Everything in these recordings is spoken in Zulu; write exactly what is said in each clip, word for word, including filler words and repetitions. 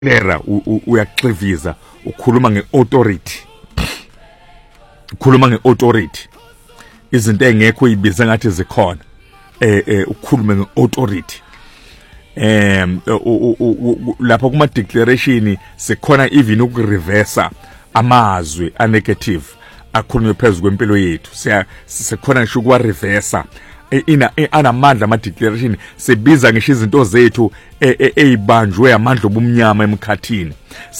lera uyaxhiviza ukhuluma ngeauthority ukhuluma ngeauthority izinto engekho izibiza ngathi zikhona eh eh ukhulume ngeauthority em lapha kuma declaration sekhona even ukureversa amazwi a negative akhulunywe phezulu kwempilo yethu siya sekhona ngisho ukwa reversa ina anamandla ama declaration sebiza ngisho izinto zethu ezibanjwe amandla obumnyama emkhathini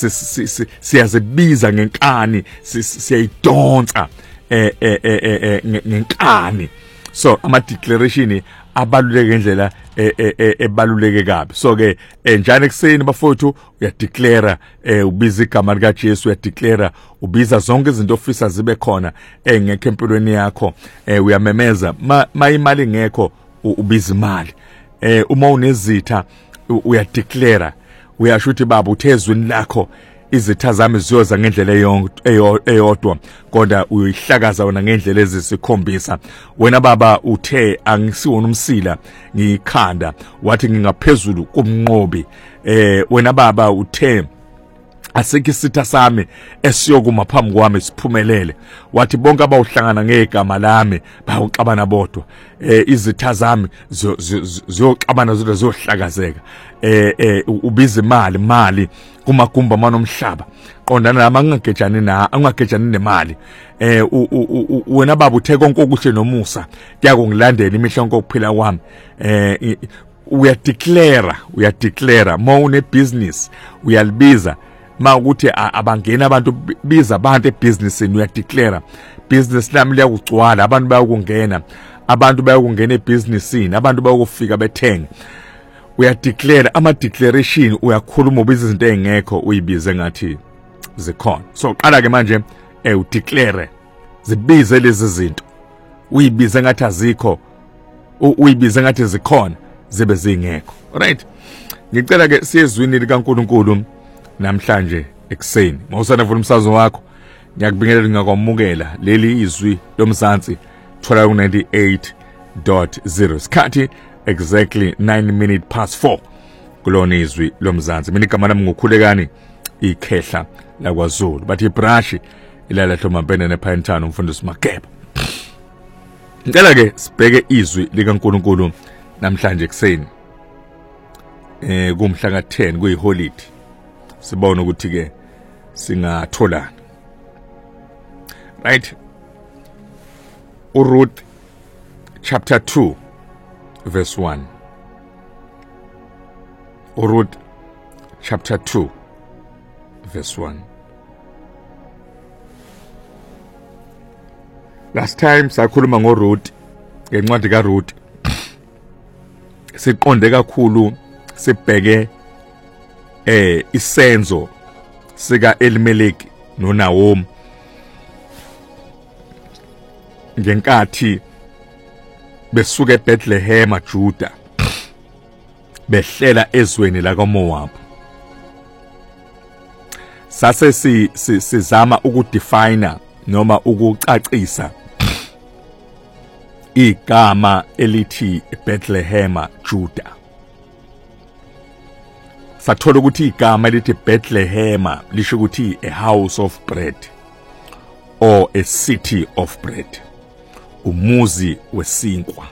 siyazibiza ngenkani siyayidonsa eh eh ngenkani so ama declaration abaluleke ngendlela ebaluleke kabi so ke njalo ekseni bafowethu uya declare ubiza igama lika Jesu uya declare ubiza zonke izinto ofisa zibe khona engekho empilweni yakho uyamemeza ma imali ngekho ubiza imali uma unezitha uya declare uyasho ukuthi baba uthezweni lakho izitha zami ziyoza ngendlela eyodwa kodwa uyihlakaza wona ngendlela ezisikhombisa wena baba uthe angisiwona umsila ngikhanda wathi ngingaphezulu kumnqobi eh wena baba uthe asike isitha sami esiyokuma phambi kwami siphumelele wathi bonke abawuhlangana ngegama lami bawuxabana bodwa eh izitha zami ziyoxabana zodwa ziyohlakazeka eh ubiza imali imali kumagumba manomhlaba qondana nama ngagejani na angagejani nemali eh wena baba uthe konke okuhle nomusa kuyakungilandela imihla yonke ukuphila kwami eh uya declare uya declare ma une business uyalibiza ma ukuthi abangena abantu biza abantu ebusinessini uya declare business lami liyakugcwala abantu bayakungena abantu bayakungena ebusinessini abantu bayakufika bethenga uya declare ama declaration uyakhuluma ubiza izinto engekho uyibize ngathi zikhona so qala ke manje eh u declare zibize lezi zinto uyibize ngathi azikho uyibize ngathi zikhona zibe zingekho right ngicela ke siyezwini likaNkuluNkulu namhlanje ekseni mawusana vula umsazo wakho ngiyakubingelela ngakwamukela leli izwi lomzansi twelve ninety-eight point zero sikhathi exactly nine minutes past four kulona izwi lomzansi mina igama lami ngokhulekani ikhehla laKwaZulu bathi ibrush ilala hlomapene nePhayintana umfundisi Mageba ngicela ke sibheke izwi likaNkuluNkulu namhlanje ekseni eh kumhla ka ten kuyiholiday sibona ukuthi ke singatholana right uRuth chapter two verse one uRuth chapter two verse one last time sakhuluma ngoRuth ngencwadi kaRuth siqonde kakhulu sibheke eh isenzo sika Elimeleki noNaomi ngenkathi besuka eBethlehem eJuda behlela ezweni lakoMoab sase si sizama ukudefine noma ukucacisa igama elithi Bethlehem Juda sathola ukuthi igama elithi Bethlehem lisho ukuthi a house of bread or a city of bread umuzi wesinkwa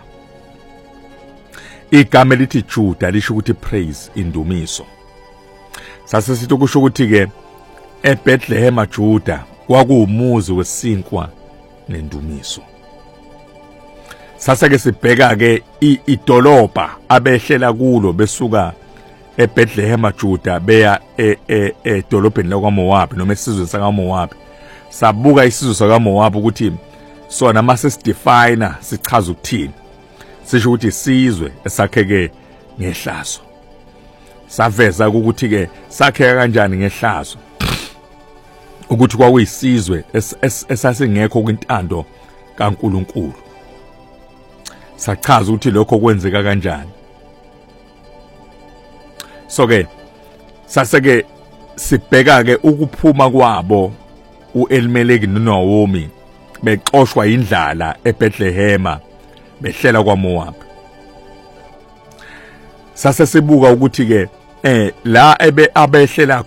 igama elithi Juda lisho ukuthi praise indumiso sase sithi kusho ukuthi ke eBethlehem Juda kwakuumuzi wesinkwa nendumiso sase ke sibheka ke idolobha abehlela kulo besuka eBethlehem Juda beya edolobheni lakwaMoab noma esizweni sakaMoab sabuka isizwe sakaMoab ukuthi sona mase sidefine sichaza ukuthini sisho ukuthi isizwe esakheke ngehlazo saveza ukuthi ke sakheka kanjani ngehlazo ukuthi kwakuyisizwe esasingekho kwintando kaNkuluNkulu sachaza ukuthi lokho kwenzeka kanjani so ke saseke sibheka ke ukuphuma kwabo uElimeleki noNaomi beqoshwa indlala eBethlehem behlela kwaMoab sase sibuka ukuthi ke eh la ebe abehlela